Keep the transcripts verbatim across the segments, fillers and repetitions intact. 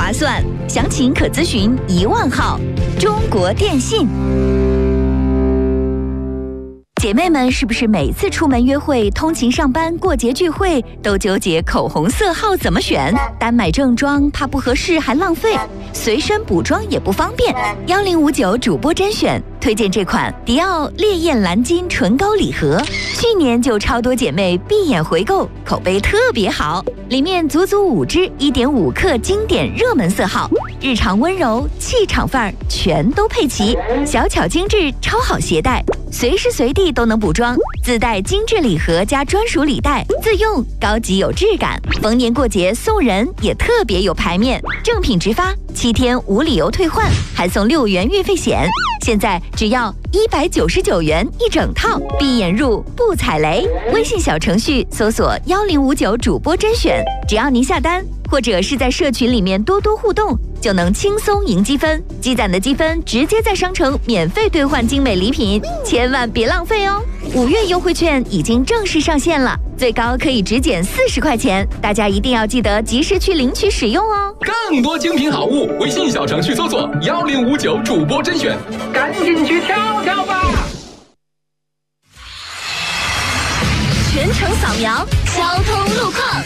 划算，详情可咨询一万号。中国电信。姐妹们是不是每次出门约会、通勤上班、过节聚会都纠结口红色号怎么选？单买正装怕不合适还浪费，随身补妆也不方便。幺零五九主播甄选推荐这款迪奥烈焰蓝金唇膏礼盒，去年就超多姐妹闭眼回购，口碑特别好。里面足足五支 一点五 克经典热门色号，日常温柔、气场范儿全都配齐，小巧精致，超好携带，随时随地都能补妆。自带精致礼盒加专属礼袋，自用高级有质感。逢年过节送人也特别有排面，正品直发，七天无理由退换，还送六元运费险。现在只要一百九十九元一整套，闭眼入不踩雷。微信小程序搜索幺零五九主播甄选，只要您下单或者是在社群里面多多互动，就能轻松赢积分，积攒的积分直接在商城免费兑换精美礼品，千万别浪费哦！五月优惠券已经正式上线了，最高可以直减四十块钱，大家一定要记得及时去领取使用哦！ 更多精品好物，微信小程序搜索幺零五九主播甄选，赶紧去跳跳吧！ 全程扫描交通路况。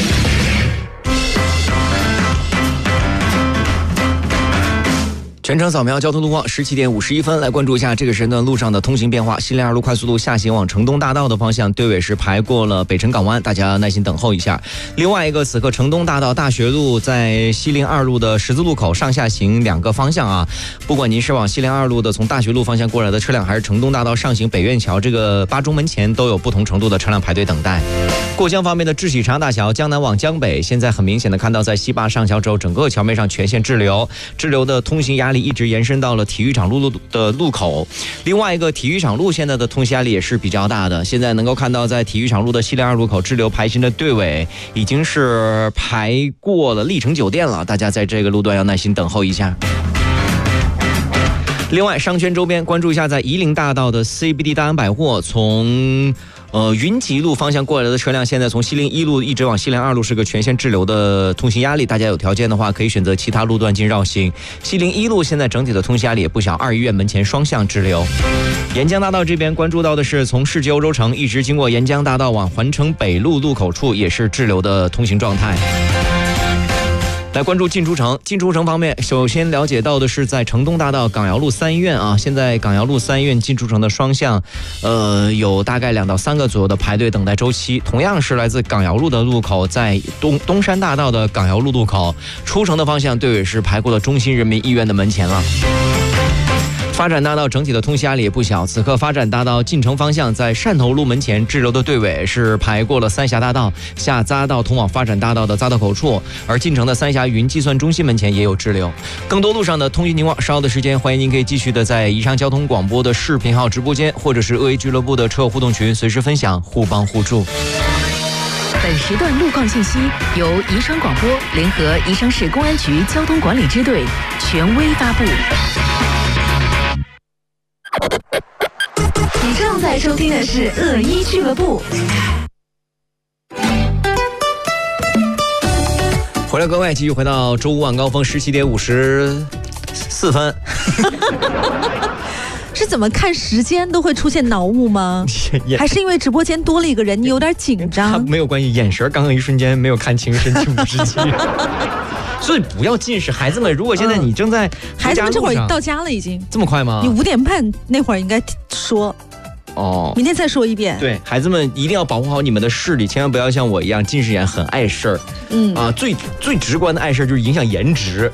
全程扫描交通路况，十七点五十一分，来关注一下这个时间段路上的通行变化。西林二路快速路下行往城东大道的方向，队尾是排过了北辰港湾，大家耐心等候一下。另外一个，此刻城东大道大学路在西林二路的十字路口上下行两个方向啊，不管您是往西林二路的从大学路方向过来的车辆，还是城东大道上行北苑桥这个八中门前，都有不同程度的车辆排队等待。过江方面的智喜长大桥江南往江北，现在很明显的看到在西坝上桥之后，整个桥面上全线滞留，滞留的通行压力一直延伸到了体育场路的路口。另外一个，体育场路现在的通行压力也是比较大的，现在能够看到在体育场路的西林二路口滞留排行的队尾已经是排过了丽城酒店了，大家在这个路段要耐心等候一下。另外，商圈周边关注一下，在夷陵大道的 C B D 大安百货，从呃云集路方向过来的车辆，现在从西林一路一直往西林二路是个全线滞留的通行压力，大家有条件的话可以选择其他路段进绕行。西林一路现在整体的通行压力也不小，二医院门前双向滞留。沿江大道这边关注到的是从世纪欧洲城一直经过沿江大道往环城北路路口处，也是滞留的通行状态。来关注进出城，进出城方面，首先了解到的是在城东大道港瑶路三医院啊，现在港瑶路三医院进出城的双向，呃，有大概两到三个左右的排队等待周期。同样是来自港瑶路的路口，在东东山大道的港瑶路路口，出城的方向队尾是排过了中心人民医院的门前了。发展大道整体的通行压力也不小，此刻发展大道进城方向在汕头路门前滞留的队尾是排过了三峡大道下匝道通往发展大道的匝道口处，而进城的三峡云计算中心门前也有滞留。更多路上的通行情况，稍后的时间欢迎您可以继续的在宜昌交通广播的视频号直播间，或者是鄂 A 俱乐部的车友互动群随时分享，互帮互助。 本时段路况信息由宜昌广播联合宜昌市公安局交通管理支队权威发布。 你正在收听的是鄂 A 俱乐部。 回来各位，继续回到周五晚高峰十七点五十四分。 是怎么看时间都会出现脑雾吗？还是因为直播间多了一个人，你有点紧张？ 没有关系，眼神刚刚一瞬间没有看清神经五十七。所以不要近视，孩子们，如果现在你正在、嗯、 孩子们这会儿到家了已经， 这么快吗？ 你五点半那会儿应该说。 哦， 明天再说一遍。 对，孩子们一定要保护好你们的视力，千万不要像我一样近视眼很碍事儿。嗯啊，最最直观的碍事儿就是影响颜值。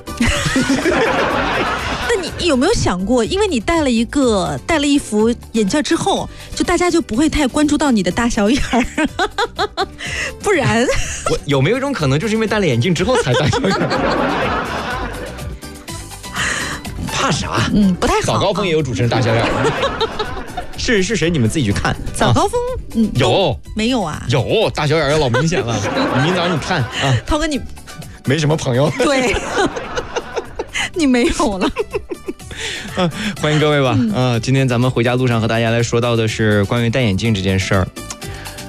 那你有没有想过，因为你戴了一个戴了一副眼镜之后，就大家就不会太关注到你的大小眼儿，不然我有没有一种可能，就是因为戴了眼镜之后才大小眼儿？怕啥？ 嗯，不太好。 早高峰也有主持人大小眼儿。是是谁？你们自己去看。 早高峰，啊、嗯， 有没有啊？ 有，大小眼要老明显了。你明早上你看啊， 涛哥你没什么朋友。对， 你没有了。 啊，欢迎各位吧。嗯、呃，今天咱们回家路上和大家来说到的是关于戴眼镜这件事儿。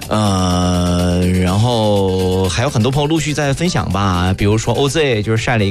呃，然后还有很多朋友陆续在分享吧，比如说 O Z 就是晒了一个